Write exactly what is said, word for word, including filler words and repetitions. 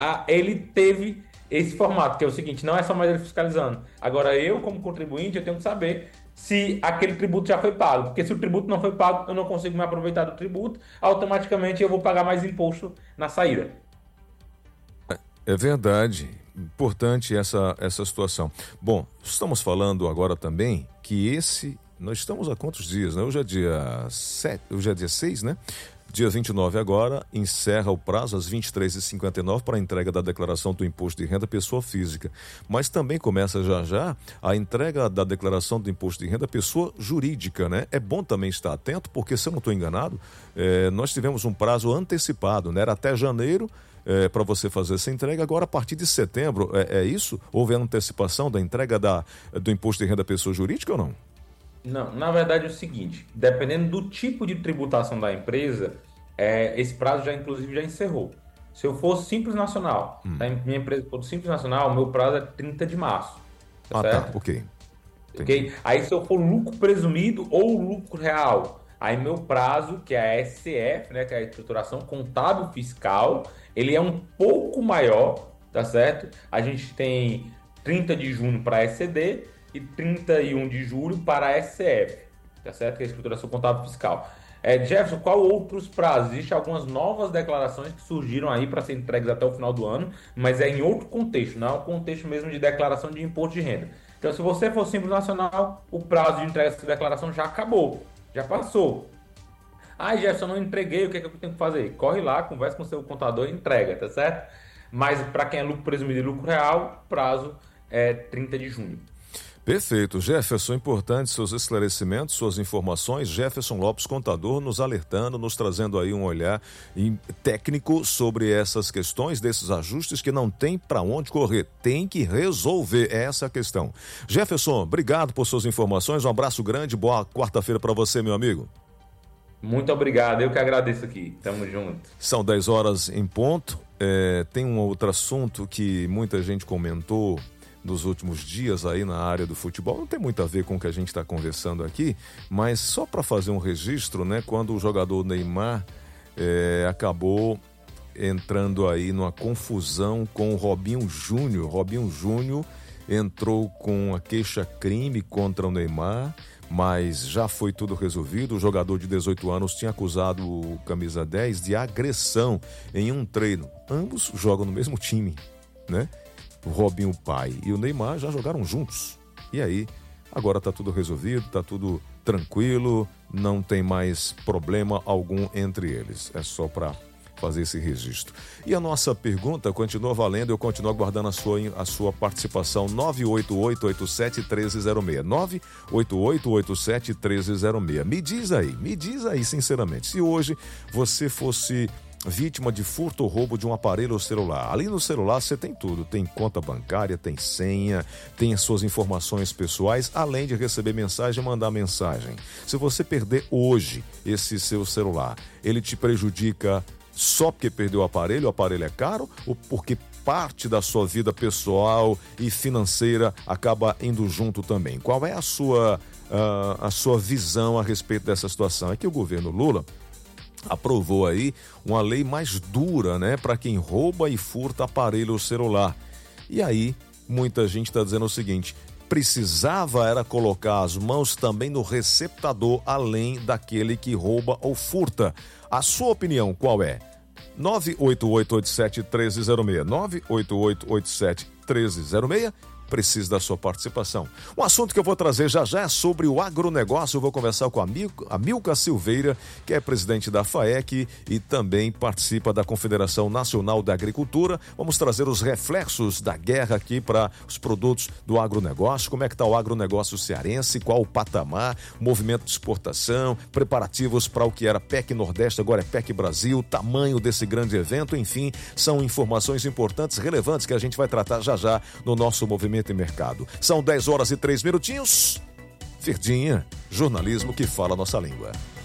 a- ele teve esse formato, que é o seguinte, não é só mais ele fiscalizando. Agora, eu, como contribuinte, eu tenho que saber se aquele tributo já foi pago. Porque se o tributo não foi pago, eu não consigo me aproveitar do tributo, automaticamente eu vou pagar mais imposto na saída. É verdade. Importante essa, essa situação. Bom, estamos falando agora também que esse. Nós estamos há quantos dias, né? Hoje é dia sete, hoje é dia seis, né? Dia vinte e nove agora, encerra o prazo às vinte e três e cinquenta e nove para a entrega da declaração do imposto de renda pessoa física. Mas também começa já já a entrega da declaração do imposto de renda pessoa jurídica, né? É bom também estar atento, porque se eu não estou enganado, eh, nós tivemos um prazo antecipado, né? Era até janeiro, eh, para você fazer essa entrega. Agora, a partir de setembro, é, é isso? Houve a antecipação da entrega da, do imposto de renda pessoa jurídica ou não? Não, na verdade é o seguinte, dependendo do tipo de tributação da empresa, é, esse prazo já inclusive já encerrou. Se eu for Simples Nacional, Hum. tá? Minha empresa for Simples Nacional, o meu prazo é trinta de março, tá Ah, tá, certo? ok. Entendi. Ok? Aí se eu for lucro presumido ou lucro real, aí meu prazo, que é a S C F, né, que é a estruturação contábil fiscal, ele é um pouco maior, tá certo? A gente tem trinta de junho para a S C D e trinta e um de julho para a S C F, tá certo? Que é a estruturação contábil fiscal. É, Jefferson, qual outros prazos? Existem algumas novas declarações que surgiram aí para ser entregues até o final do ano, mas é em outro contexto, não é o contexto mesmo de declaração de imposto de renda. Então, se você for Simples Nacional, o prazo de entrega dessa declaração já acabou, já passou. Ah, Jefferson, eu não entreguei, o que é que eu tenho que fazer? Corre lá, conversa com o seu contador e entrega, tá certo? Mas para quem é lucro presumido e lucro real, prazo é trinta de junho. Perfeito. Jefferson, importante seus esclarecimentos, suas informações. Jefferson Lopes, contador, nos alertando, nos trazendo aí um olhar em- técnico sobre essas questões, desses ajustes que não tem para onde correr, tem que resolver, é essa a questão. Jefferson, obrigado por suas informações, um abraço grande, boa quarta-feira para você, meu amigo. Muito obrigado, eu que agradeço aqui. Tamo junto. São dez horas em ponto. É, tem um outro assunto que muita gente comentou nos últimos dias aí na área do futebol, não tem muito a ver com o que a gente está conversando aqui, mas só para fazer um registro, né? Quando o jogador Neymar é, acabou entrando aí numa confusão com o Robinho Júnior. Robinho Júnior entrou com a queixa-crime contra o Neymar, mas já foi tudo resolvido. O jogador de dezoito anos tinha acusado o camisa dez de agressão em um treino. Ambos jogam no mesmo time, né? O Robinho pai e o Neymar já jogaram juntos. E aí, agora tá tudo resolvido, tá tudo tranquilo, não tem mais problema algum entre eles. É só para fazer esse registro. E a nossa pergunta continua valendo, eu continuo aguardando a sua, a sua participação. Nove oito oito oito sete um três zero seis. nove oito oito oito sete um três zero seis. Me diz aí, me diz aí sinceramente, se hoje você fosse vítima de furto ou roubo de um aparelho celular. Ali no celular você tem tudo, tem conta bancária, tem senha, tem as suas informações pessoais, além de receber mensagem e mandar mensagem. Se você perder hoje esse seu celular, ele te prejudica só porque perdeu o aparelho, o aparelho é caro, ou porque parte da sua vida pessoal e financeira acaba indo junto também? Qual é a sua, uh, a sua visão a respeito dessa situação? É que o governo Lula aprovou aí uma lei mais dura, né, para quem rouba e furta aparelho celular. E aí, muita gente está dizendo o seguinte: precisava era colocar as mãos também no receptador, além daquele que rouba ou furta. A sua opinião qual é? nove oito oito oito sete um três zero seis. nove oito oito oito sete um três zero seis. Preciso da sua participação. Um assunto que eu vou trazer já já é sobre o agronegócio. Eu vou conversar com a Milka Silveira, que é presidente da FAEC e também participa da Confederação Nacional da Agricultura. Vamos trazer os reflexos da guerra aqui para os produtos do agronegócio. Como é que está o agronegócio cearense? Qual o patamar? Movimento de exportação, preparativos para o que era P E C Nordeste, agora é P E C Brasil, tamanho desse grande evento, enfim, são informações importantes, relevantes, que a gente vai tratar já já no nosso movimento e mercado. São dez horas e três minutinhos. Verdinha, jornalismo que fala a nossa língua.